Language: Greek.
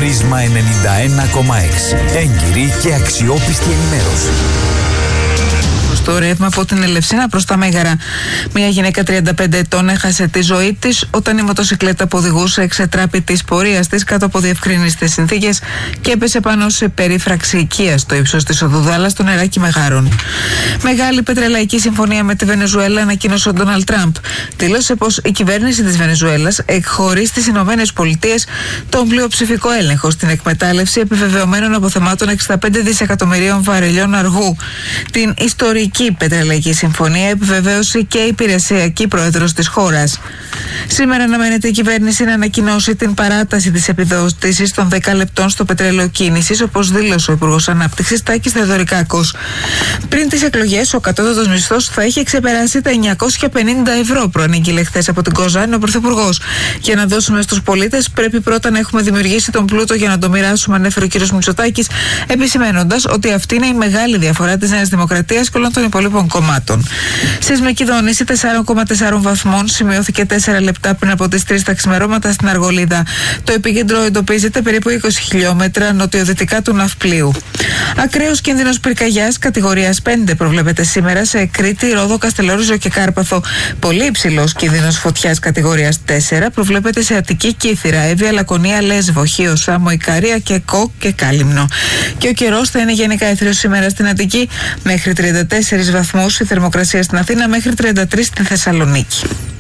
Πρίσμα 91,6. Έγκυρη και αξιόπιστη ενημέρωση. Στο ρεύμα από την Ελευσίνα προς τα Μέγαρα. Μια γυναίκα 35 ετών έχασε τη ζωή της όταν η μοτοσικλέτα που οδηγούσε εξετράπη της πορείας της κάτω από διευκρινιστές συνθήκες και έπεσε πάνω σε περίφραξη οικία στο ύψος της οδού Δάλλας στο νεράκι Μεγάρων. Μεγάλη πετρελαϊκή συμφωνία με τη Βενεζουέλα ανακοίνωσε ο Ντόναλντ Τραμπ. Δήλωσε πως η κυβέρνηση της Βενεζουέλας εκχωρεί στις Ηνωμένες Πολιτείες τον πλειοψηφικό έλεγχο στην εκμετάλλευση επιβεβαιωμένων αποθεμάτων 65 δισεκατομμυρίων βαρελιών αργού. Την ιστορική πετρελαϊκή συμφωνία επιβεβαίωσε και η υπηρεσιακή πρόεδρος της χώρας. Σήμερα αναμένεται η κυβέρνηση να ανακοινώσει την παράταση της επιδότησης των 10 λεπτών στο πετρέλαιο κίνησης, όπως δήλωσε ο Υπουργός Ανάπτυξης Τάκης Θεοδωρικάκος. Πριν τις εκλογές, ο κατώτατος μισθός θα είχε ξεπεράσει τα 950 ευρώ, προανήγγειλε χθες από την Κοζάνη ο Πρωθυπουργός. Για να δώσουμε στους πολίτες, πρέπει πρώτα να έχουμε δημιουργήσει τον πλούτο για να το μοιράσουμε, ανέφερε ο κ. Μητσοτάκης, επισημένοντας ότι αυτή είναι η μεγάλη διαφορά της Νέας Δημοκρατίας και όλων των υπολείπων κομμάτων. Σεισμική δόνηση 4,4 βαθμών σημειώθηκε 4 λεπτά πριν από τις 3 τα ξημερώματα στην Αργολίδα. Το επίκεντρο εντοπίζεται περίπου 20 χιλιόμετρα νοτιοδυτικά του Ναυπλίου. Ακραίος κίνδυνος πυρκαγιάς κατηγορίας 5 προβλέπεται σήμερα σε Κρήτη, Ρόδο, Καστελόριζο και Κάρπαθο. Πολύ υψηλός κίνδυνος φωτιάς κατηγορίας 4 προβλέπεται σε Αττική, Κύθυρα, Εύβοια, Λακωνία, Λέσβο, Χίο, Σάμο, Ικαρία και Κο και Κάλυμνο. Και ο καιρός θα είναι γενικά έθριος σήμερα στην Αττική μέχρι 34 βαθμούς, η θερμοκρασία στην Αθήνα μέχρι 33 στη Θεσσαλονίκη.